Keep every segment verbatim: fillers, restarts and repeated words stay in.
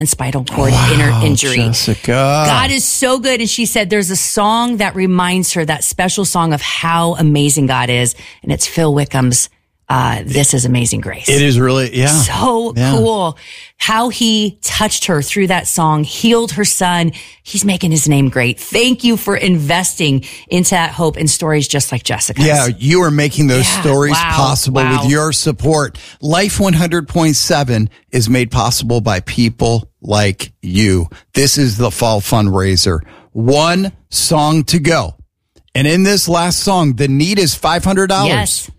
and spinal cord wow, inner injury. Jessica. God is so good. And she said there's a song that reminds her, that special song of how amazing God is. And it's Phil Wickham's uh, This Is Amazing Grace. It is really, yeah. So yeah. cool. How he touched her through that song, healed her son. He's making his name great. Thank you for investing into that hope and stories just like Jessica's. Yeah, you are making those yeah, stories wow, possible wow. with your support. Life one hundred point seven is made possible by people like you. This is the fall fundraiser. One song to go. And in this last song, the need is five hundred dollars. Yes.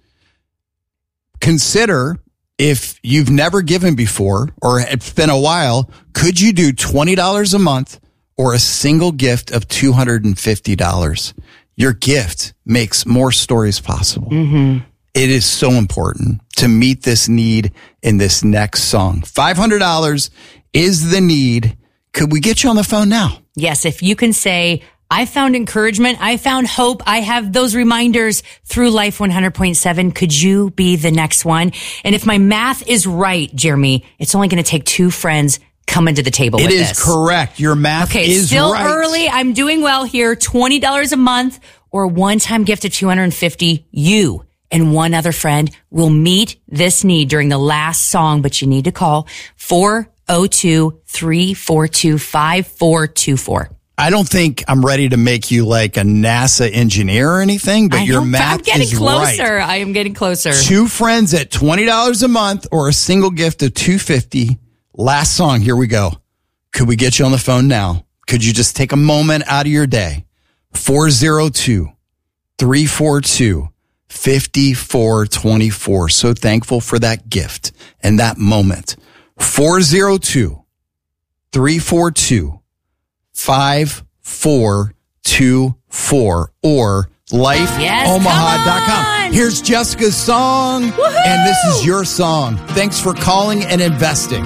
Consider, if you've never given before or it's been a while, could you do twenty dollars a month or a single gift of two hundred fifty dollars? Your gift makes more stories possible. Mm-hmm. It is so important to meet this need in this next song. five hundred dollars is the need. Could we get you on the phone now? Yes, if you can say, I found encouragement, I found hope, I have those reminders through Life one hundred point seven. Could you be the next one? And if my math is right, Jeremy, it's only going to take two friends coming to the table It with is this. correct. Your math Okay, is still right. early. I'm doing well here. twenty dollars a month or a one-time gift of two hundred fifty dollars. You and one other friend will meet this need during the last song, but you need to call four oh two, three four two, five four two four. I don't think I'm ready to make you like a NASA engineer or anything, but I your know, math I'm getting is closer. right. I am getting closer. Two friends at twenty dollars a month or a single gift of two hundred fifty dollars. Last song. Here we go. Could we get you on the phone now? Could you just take a moment out of your day? four oh two, three four two, five four two four. So thankful for that gift and that moment. four oh two, three four two, five four two four or life omaha dot com. Yes, Here's Jessica's song, Woohoo! and this is your song. Thanks for calling and investing.